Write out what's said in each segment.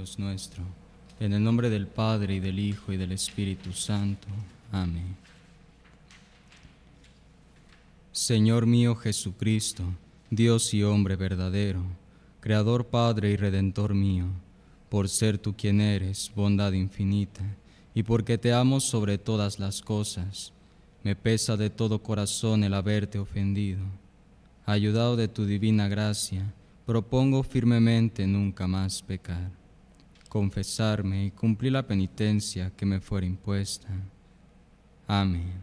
Dios nuestro. En el nombre del Padre, y del Hijo, y del Espíritu Santo. Amén. Señor mío Jesucristo, Dios y hombre verdadero, Creador, Padre y Redentor mío, por ser tú quien eres, bondad infinita, y porque te amo sobre todas las cosas, me pesa de todo corazón el haberte ofendido. Ayudado de tu divina gracia, propongo firmemente nunca más pecar, confesarme y cumplir la penitencia que me fuera impuesta. Amén.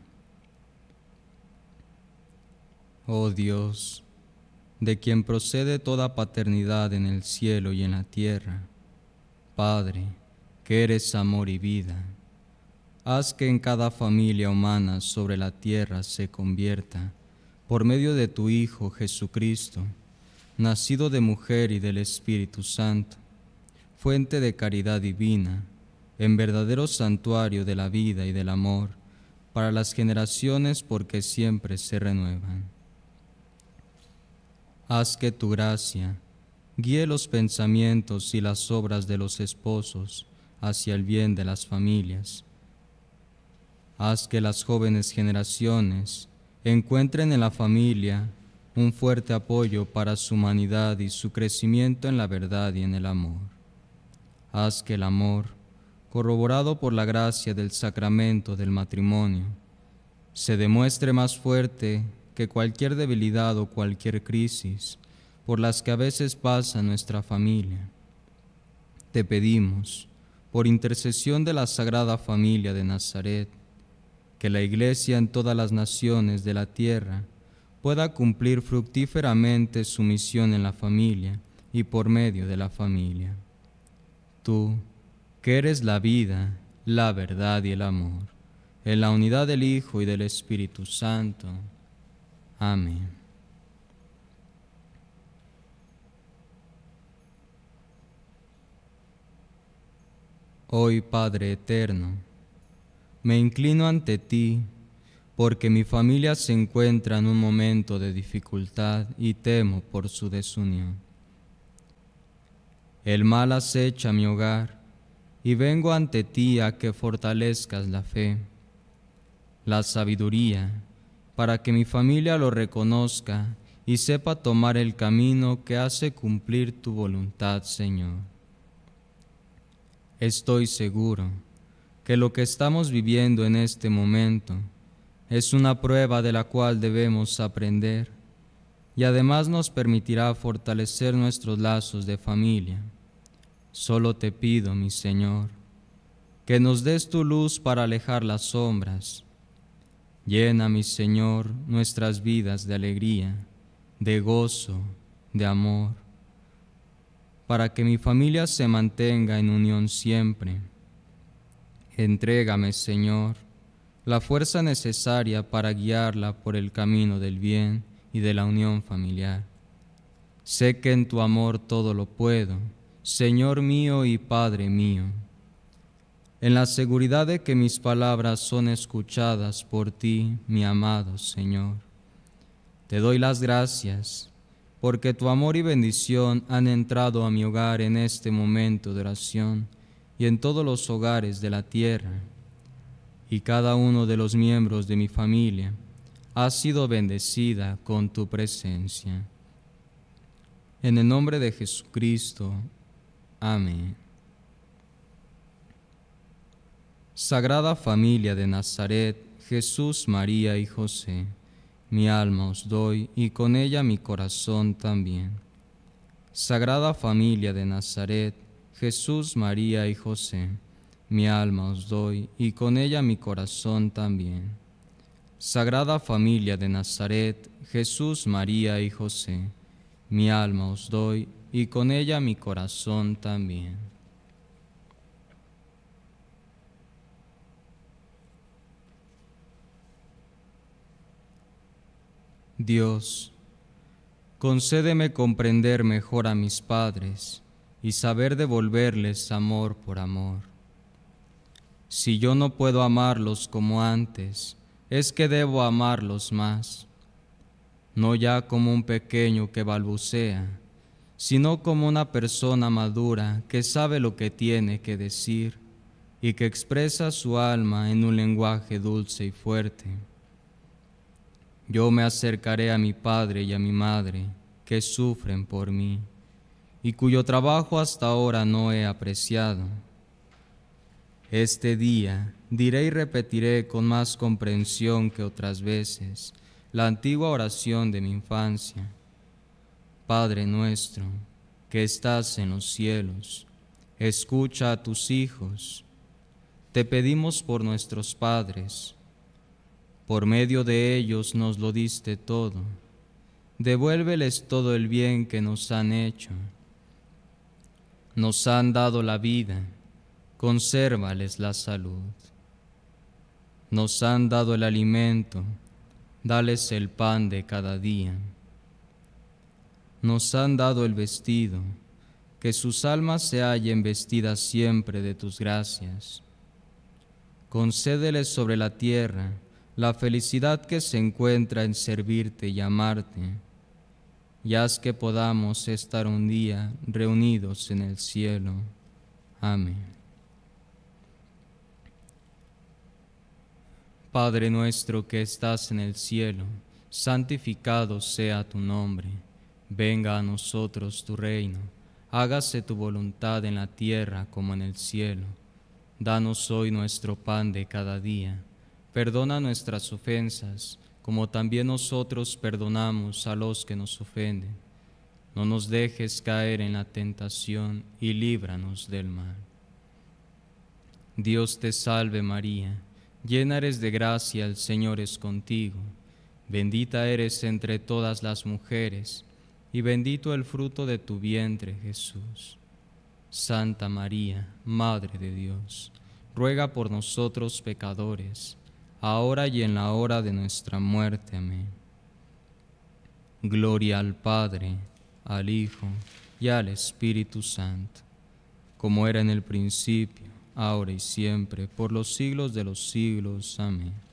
Oh Dios, de quien procede toda paternidad en el cielo y en la tierra, Padre, que eres amor y vida, haz que en cada familia humana sobre la tierra se convierta, por medio de tu Hijo Jesucristo, nacido de mujer y del Espíritu Santo, fuente de caridad divina, en verdadero santuario de la vida y del amor, para las generaciones porque siempre se renuevan. Haz que tu gracia guíe los pensamientos y las obras de los esposos hacia el bien de las familias. Haz que las jóvenes generaciones encuentren en la familia un fuerte apoyo para su humanidad y su crecimiento en la verdad y en el amor. Haz que el amor, corroborado por la gracia del sacramento del matrimonio, se demuestre más fuerte que cualquier debilidad o cualquier crisis por las que a veces pasa nuestra familia. Te pedimos, por intercesión de la Sagrada Familia de Nazaret, que la Iglesia en todas las naciones de la tierra pueda cumplir fructíferamente su misión en la familia y por medio de la familia. Tú, que eres la vida, la verdad y el amor, en la unidad del Hijo y del Espíritu Santo. Amén. Hoy, Padre eterno, me inclino ante ti porque mi familia se encuentra en un momento de dificultad y temo por su desunión. El mal acecha mi hogar y vengo ante ti a que fortalezcas la fe, la sabiduría, para que mi familia lo reconozca y sepa tomar el camino que hace cumplir tu voluntad, Señor. Estoy seguro que lo que estamos viviendo en este momento es una prueba de la cual debemos aprender y además nos permitirá fortalecer nuestros lazos de familia. Solo te pido, mi Señor, que nos des tu luz para alejar las sombras. Llena, mi Señor, nuestras vidas de alegría, de gozo, de amor, para que mi familia se mantenga en unión siempre. Entrégame, Señor, la fuerza necesaria para guiarla por el camino del bien y de la unión familiar. Sé que en tu amor todo lo puedo, Señor mío y Padre mío. En la seguridad de que mis palabras son escuchadas por ti, mi amado Señor. Te doy las gracias, porque tu amor y bendición han entrado a mi hogar en este momento de oración y en todos los hogares de la tierra, y cada uno de los miembros de mi familia ha sido bendecida con tu presencia. En el nombre de Jesucristo. Amén. Sagrada Familia de Nazaret, Jesús, María y José, mi alma os doy y con ella mi corazón también. Sagrada Familia de Nazaret, Jesús, María y José, mi alma os doy y con ella mi corazón también. Sagrada Familia de Nazaret, Jesús, María y José, mi alma os doy y con ella mi corazón también. Dios, concédeme comprender mejor a mis padres y saber devolverles amor por amor. Si yo no puedo amarlos como antes, es que debo amarlos más, no ya como un pequeño que balbucea, sino como una persona madura que sabe lo que tiene que decir y que expresa su alma en un lenguaje dulce y fuerte. Yo me acercaré a mi padre y a mi madre, que sufren por mí, y cuyo trabajo hasta ahora no he apreciado. Este día diré y repetiré con más comprensión que otras veces la antigua oración de mi infancia. Padre nuestro, que estás en los cielos, escucha a tus hijos. Te pedimos por nuestros padres. Por medio de ellos nos lo diste todo. Devuélveles todo el bien que nos han hecho. Nos han dado la vida, consérvales la salud. Nos han dado el alimento, dales el pan de cada día. Nos han dado el vestido, que sus almas se hallen vestidas siempre de tus gracias. Concédeles sobre la tierra la felicidad que se encuentra en servirte y amarte, y haz que podamos estar un día reunidos en el cielo. Amén. Padre nuestro que estás en el cielo, santificado sea tu nombre. Venga a nosotros tu reino. Hágase tu voluntad en la tierra como en el cielo. Danos hoy nuestro pan de cada día. Perdona nuestras ofensas, como también nosotros perdonamos a los que nos ofenden. No nos dejes caer en la tentación y líbranos del mal. Dios te salve María, llena eres de gracia, el Señor es contigo. Bendita eres entre todas las mujeres, y bendito el fruto de tu vientre, Jesús. Santa María, Madre de Dios, ruega por nosotros pecadores, ahora y en la hora de nuestra muerte. Amén. Gloria al Padre, al Hijo y al Espíritu Santo, como era en el principio, ahora y siempre, por los siglos de los siglos. Amén.